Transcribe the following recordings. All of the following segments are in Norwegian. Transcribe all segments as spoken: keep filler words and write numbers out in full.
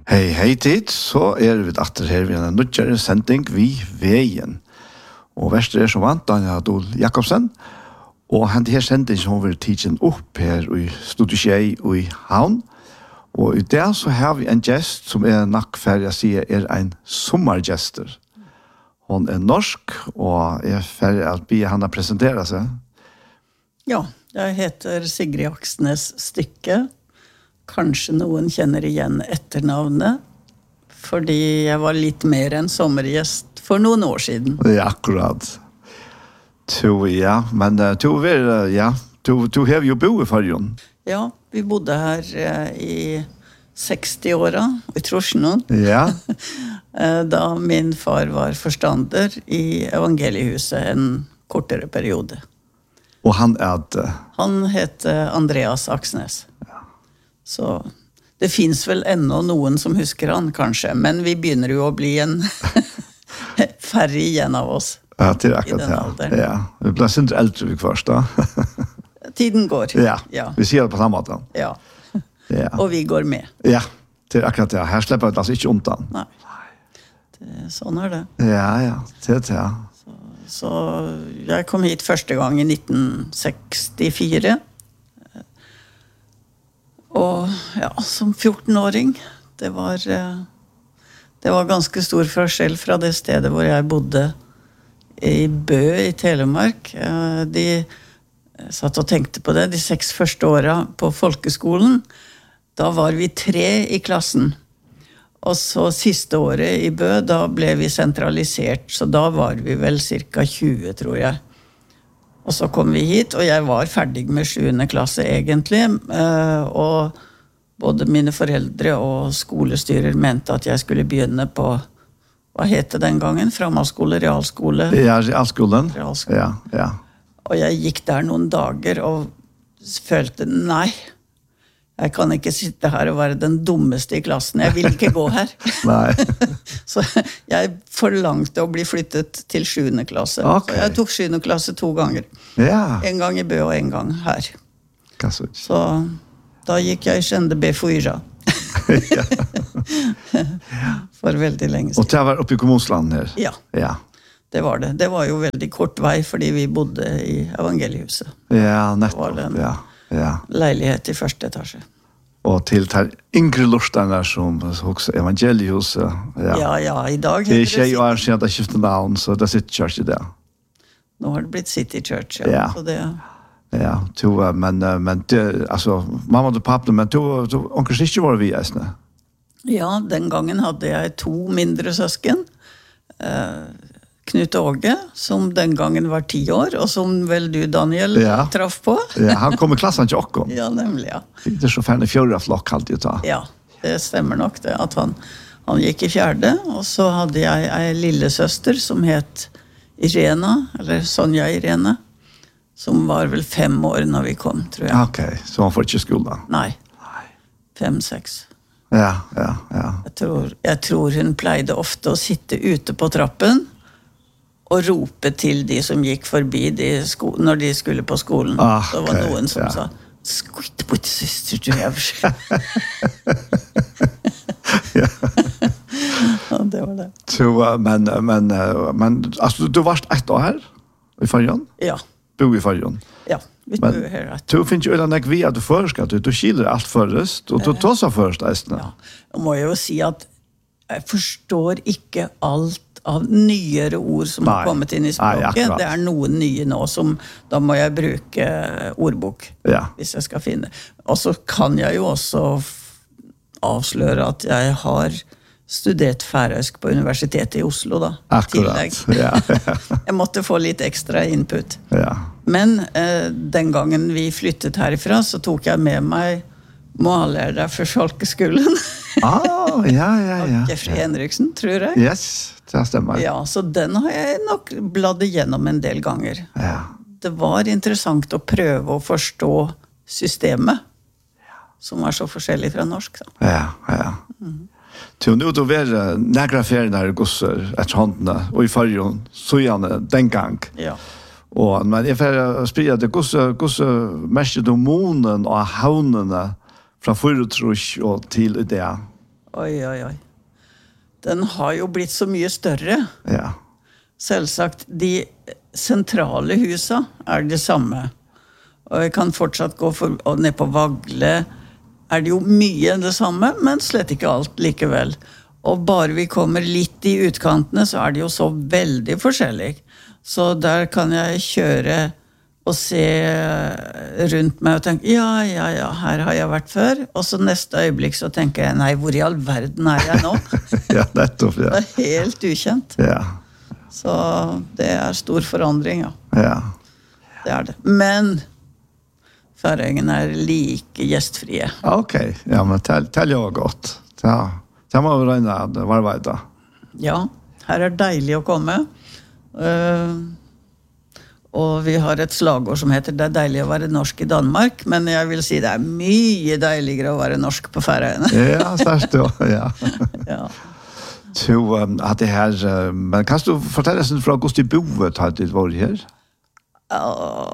Hei, hei tid, så er vi atter her ved en nødgjere sending vi veien. Og verste er som vant, Daniel Adol Jakobsen, og han her sending som vil tidsen opp her i Studio Tjei og i Havn. Og i dag så har vi en gjest som er nok for jeg sier er en sommergjester. Hon er norsk, og er for å be henne presentere seg. Ja, jeg heter Sigrid Aksnes Stykke. Kanskje noen kjenner igjen etternavnet, fordi jeg var litt mer en sommergjest for noen år siden. Ja, akkurat. To, ja, men uh, to, uh, ja, to, to har jo bo i Farjon. Ja, vi bodde her uh, i seksti-åra, i Trosjnån. Ja. Da min far var forstander i Evangeliehuset en kortere periode. Og han er det? Han heter Andreas Aksnes. Så det finns väl ännu någon som husker han kanske, men vi begynner ju att bli en färre igen av oss. Ja, det är akkurat ja. Ja, vi blir inte äldre vi först då. Tiden går. Ja, ja. Vi ser det på samma sätt. Ja. Ja. Och vi går med. Ja, det är akkurat ja. Här släpper vi alltså inte undan. Nej. Det, sån är det. Ja, ja, det är det ja. Så, så jag kom hit första gången i nitten sextiofyra. Och ja, som fjorton-åring, det var det var ganska stor forskjell fra det stedet hvor jeg bodde i Bø i Telemark. De satt og tenkte på det, de seks første åra på folkeskolen. Da var vi tre i klassen. Og så siste året i Bø, da ble vi sentralisert, så da var vi vel cirka tjue, tror jeg. Og så kom vi hit, og jeg var ferdig med sjuende klasse egentlig, og både mine foreldre og skolestyrer mente at jeg skulle begynne på, hva het det den gangen? Framhaldsskole, realskole? Ja, realskolen. Realskole. Ja, ja. Og jeg gikk der noen dager og følte, nei, jeg kan ikke sitte her og være den dummeste i klassen, jeg vil ikke gå her. Nei. Så jeg forlangte å bli flyttet til sjuende klasse. Okay. Så jeg tok sjuende klasse to ganger. Ja. En gang i Bø og en gang her. Kassut. Så da gikk jeg kjende B fyra. Ja. For veldig lenge siden. Og det var oppe i Kommunsland her? Ja. Ja. Det var det. Det var jo veldig kort vei, fordi vi bodde i Evangeliehuset. Ja, nettopp. Det var en ja. Ja. leilighet i første etasje. Og til der yngre lortene som også Evangeliehuset. Ja. ja, ja, i dag det er ikke jeg år siden det skiftet navn, så det sitter Church i det. Nå har det blitt City Church, ja. Ja. Så det... Ja, to, men, men det, altså, mamma og pappa, men to, to onkel ikke var vi, Esne? Ja, den gangen hadde jeg to mindre søsken. Eh, Knut Åge, som den gangen var ti år, og som vel du, Daniel, ja. traff på. Ja, han kom i klassen til åkken. Ja, nemlig, ja. Det er så færne fjorda flokk alltid ta. Ja, det stemmer nok det, at han, han gikk i fjerde, og så hadde jeg en lille søster som het Irena, eller Sonja Irene, som var vel fem år når vi kom, tror jeg. Ok, så han får ikke skolen? Nei, fem, seks. Ja, ja, ja. Jeg tror, jeg tror hun pleide ofte å sitte ute på trappen, og rope til de som gikk forbi de sko når de skulle på skolen. Ah, det var okay, noen som ja. sa, skutt på til søster, du er Ja. Ja, det var det. Så, men, men, men altså, du varst ett år her i Farjon? Ja. Bo i Farjon? Ja, vi bor her. Du finner jo ikke vi at du først, du, du kiler alt først, og du tar så først, Eisne. Ja, og må jeg jo si at jeg forstår ikke alt av nyere ord som Nei. har kommet inn i språket. Nei, det er noen nye nå som, da må jeg bruke ordbok, ja. hvis jeg skal finne. Og så kan jeg jo også avsløre at jeg har studert færøysk på Universitetet i Oslo da. Akkurat, ja. Jeg måtte få litt ekstra input. Ja. Men eh, den gangen vi flyttet herifra, så tok jeg med meg mållærer for folkeskolen. Ah, ja, ja, ja. Jeffrey Henriksen, tror jeg. Yes, det stemmer. Ja, så den har jeg nok bladd igjennom en del ganger. Ja. Det var interessant å prøve å forstå systemet, som var så forskjellig fra norsk. Da. Ja, ja. Mm. Til nå du var nægra ferien her i gosser etter håndene, og i fargen, så gjerne den gang. Ja. Og, men jeg får spille det, hvordan merker du månen og havnene fra Fyrtrus og til det? Oi, oi, oi. Den har jo blitt så mye større. Ja. Selvsagt, de sentrale husa er det samme. Og jeg kan fortsatt gå for, og ned på Vagle er det jo mye det samme, men slett ikke alt likevel. Og bare vi kommer litt i utkantene, så er det jo så veldig forskjellig. Så der kan jeg kjøre og se rundt meg og tenke, ja, ja, ja, her har jeg vært før. Og så neste øyeblikk så tenker jeg, nei, hvor i all verden er jeg nå? Ja, nettopp, ja. Det er helt ukjent. Ja. Så det er stor forandring, ja. Ja. Det er det. Men Færøyene er like gjestfrie. Ok, ja, men tell, tell jo godt. Ja, det må vi regne hver vei da. Ja, her er deilig å komme. Uh, og vi har et slagord som heter det er deilig å være norsk i Danmark, men jeg vil si det er mye deiligere å være norsk på Færøyene. Ja, særst jo, ja. Ja. Så um, at det her, uh, men kan du fortelle oss fra Augusti Boet har ditt vært her? Ja,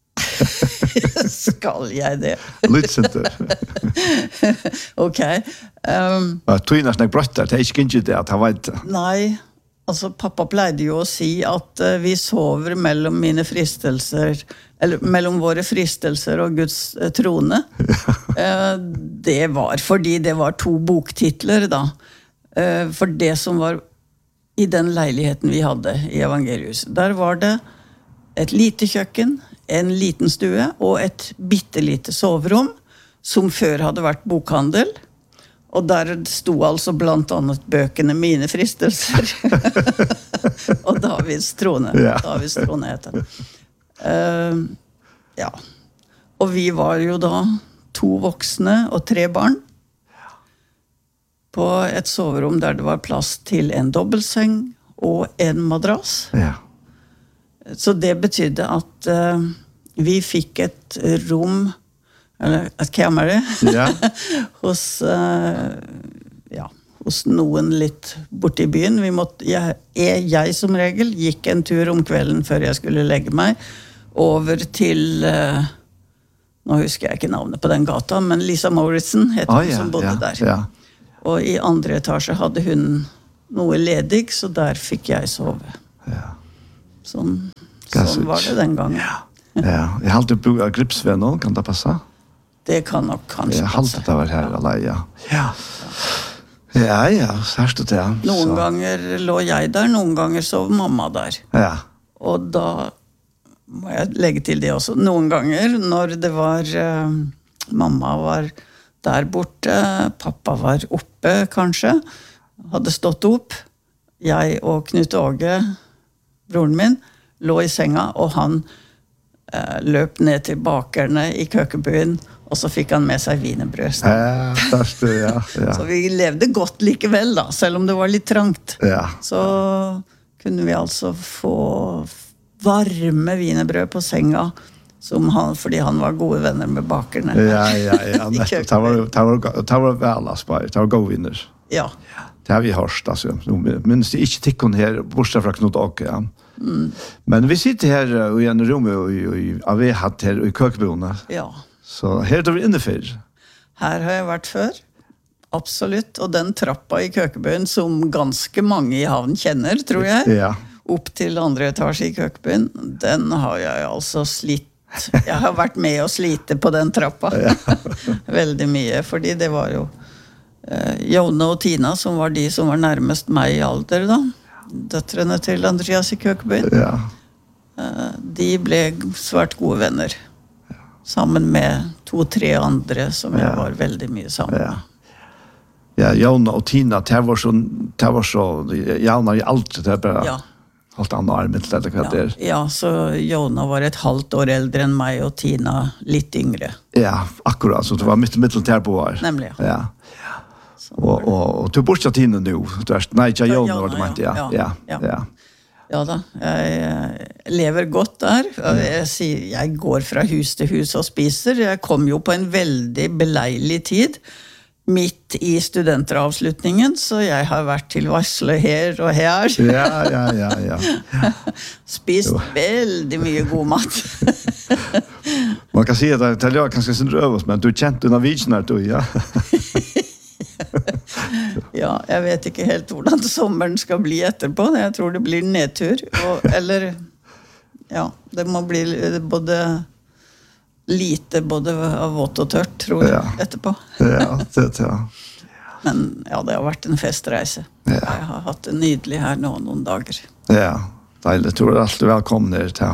skal jeg det? Lydsenter. Ok. Um, Ja, tog inn sånne brøtter, det er ikke ikke det at han vet det. nei, altså pappa pleide jo å si at uh, vi sover mellom mine fristelser, eller mellom våre fristelser og Guds uh, trone. uh, det var fordi det var to boktitler da. Uh, for det som var i den leiligheten vi hadde i Evangelius. Der var det et lite kjøkken, en liten stue og et bittelite soverom som før hadde vært bokhandel. Og der sto altså blant annet bøkene Mine fristelser. Og Davids trone. Ja. Davids trone heter det. Uh, ja. Og vi var jo da to voksne og tre barn. På et soverom der det var plass til en dobbeltseng og en madrass. Ja. Så det betydde at uh, vi fikk et rom, eller et kammere, Ja. hos, uh, ja, hos noen litt borte i byen. Vi måtte, jeg, jeg som regel gikk en tur om kvelden før jeg skulle legge meg, over til, uh, nå husker jeg ikke navnet på den gata, men Lisa Mauritsen heter Ah, hun ja, som bodde ja, der. Ja. Og i andre etasje hadde hun noe ledig, så der fikk jeg sove. Ja. Sånn, Gassage. sånn var det den gangen. Ja. Ja, jeg halte på Gripsveen nå, kan det passe? Det kan nok kanskje Jeg halte det var her, eller ja. Ja. Ja, ja, særst det. Noen ganger lå jeg der, noen ganger sov mamma der. Ja. Og da må jeg legge til det også. Noen ganger når det var uh, mamma var der borte, pappa var oppe kanskje, hadde stått opp. Jeg og Knut Åge, broren min, lå i senga, og han uh, løp ned til bakerne i køkkenbyen, og så fikk han med seg wienerbrød. Ja, særst det, ja. Ja. Så vi levde godt likevel da, selv om det var litt trangt. Ja. Så kunne vi altså få varme wienerbrød på senga, som han, fordi han var gode venner med bakerne. Ja, ja, ja. Det var det var det var väl aspar. Det var go winners. Ja. Det har vi hørt, altså. Men det er ikke tikkene her, bortsett fra Knut Åke, ja. Mm. Men vi sitter her uh, i en rom og vi har hatt her i køkeboene. Ja. Så her er vi inne for. Her har jeg vært før. Absolutt. Og den trappa i køkebøen som ganske mange i havn kjenner, tror jeg. Ja. Opp til andre etasje i køkebøen, den har jeg altså slitt. Jeg har vært med å slite på den trappa. Ja. Veldig mye, fordi det var jo uh, Jone og Tina som var de som var nærmest meg i alder da. Døtrene til Andreas i køkebøen. Ja. Uh, de ble svært gode venner. Sammen med to-tre andre som jeg var veldig mye sammen med. Ja. Ja, Jone og Tina, det var så, det var så Jana i alt, det er bare ja. alt annet arbeid, eller hva det er. Ja, ja, så Jona var et halvt år eldre enn meg, og Tina litt yngre. Ja, akkurat, så det var mitt mitt der på var. Nemlig, ja. Ja. Og, og, og du bort til Tina nå, du er, nei, ikke Jona var det ment, ja. Ja, ja. Ja. Ja da, jeg lever godt der. Jeg, sier, jeg går fra hus til hus og spiser. Jeg kom jo på en veldig beleilig tid, midt i studenteravslutningen, så jeg har vært til Varsle her og her. Ja, ja, ja, ja. ja. Spist jo. Veldig mye god mat. Man kan si at det er kanskje sin røvås, men du kjente under vidsen her, du, ja. Ja, jeg vet ikke helt hvordan sommeren skal bli etterpå. Jeg tror det blir nedtur. Og, eller, ja, det må bli både lite, både av vått og tørt, tror jeg, ja. Etterpå. Ja, det, ja. Men ja, det har vært en festreise. Ja. Jeg har hatt det nydelig her nå noen dager. Ja, deilig. Tror du alltid velkommen her til?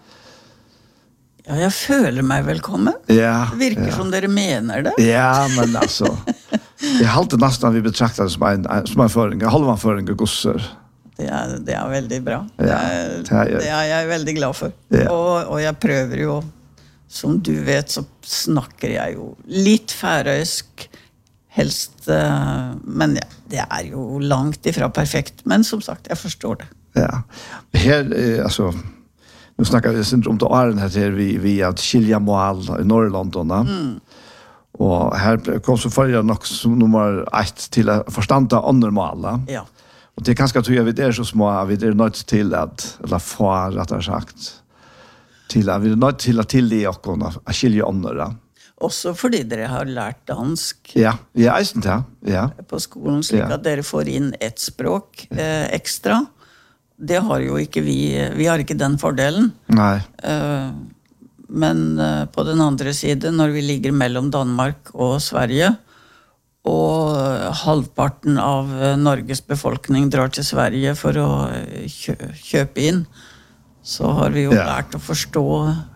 Ja, jeg føler meg velkommen. Ja. Det virker ja. Som dere mener det. Ja, men altså... Jeg halte nesten vi betrakter det som en, som en føring, en halvann føring og gosser. Det er, det er veldig bra. Ja, det, er, det, er, det er jeg veldig glad for. Ja. Og, og jeg prøver jo, som du vet, så snakker jeg jo litt færøysk, helst, men ja, det er jo langt ifra perfekt. Men som sagt, jeg forstår det. Ja, her, altså, nu snakker vi om til åren her vi, vi at Kilja Moal i Norrlandona. Mm. Og her kom så følger nok som nummer ett til å forstande andre måler. Ja. Og det er ganske tog at vi er så små, vi er nødt til at, eller få rettere sagt, til at vi er nødt til å tilgi oss å skilje andre. Også fordi dere har lært dansk. Ja, jeg er eisen til, ja. På skolen, slik at dere får inn ett språk eh, ekstra. Det har jo ikke vi, vi har ikke den fordelen. Nei. Eh, Men uh, på den andre siden, når vi ligger mellom Danmark og Sverige, og uh, halvparten av uh, Norges befolkning drar til Sverige for å uh, kjø kjøpe inn, så har vi jo ja. Lært å forstå.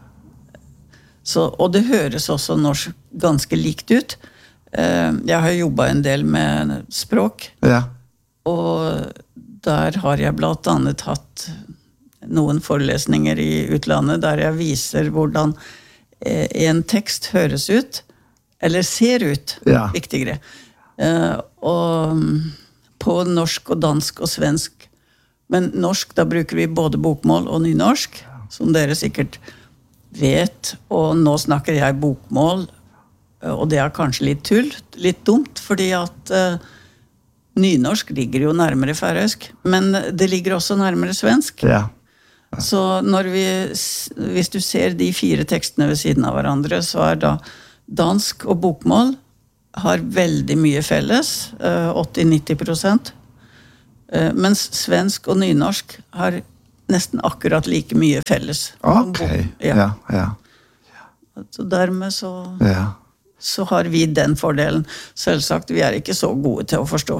Så, og det høres også norsk ganske likt ut. Uh, jeg har jobbet en del med språk, ja. Og der har jeg blant annet hatt noen forelesninger i utlandet der jeg viser hvordan eh, en tekst høres ut, eller ser ut, ja. Viktigere. Eh, og på norsk og dansk og svensk. Men norsk, da bruker vi både bokmål og nynorsk, som dere sikkert vet. Og nå snakker jeg bokmål, og det er kanskje litt tull, litt dumt, fordi at eh, nynorsk ligger jo nærmere færøysk, men det ligger også nærmere svensk. Ja. Så når vi, hvis du ser de fire tekstene ved siden av hverandre, så er da dansk og bokmål har veldig mye felles, åtti til nitti prosent, mens svensk og nynorsk har nesten akkurat like mye felles. Ok, ja, ja. Så dermed så, ja. Så har vi den fordelen. Selvsagt, vi er ikke så gode til å forstå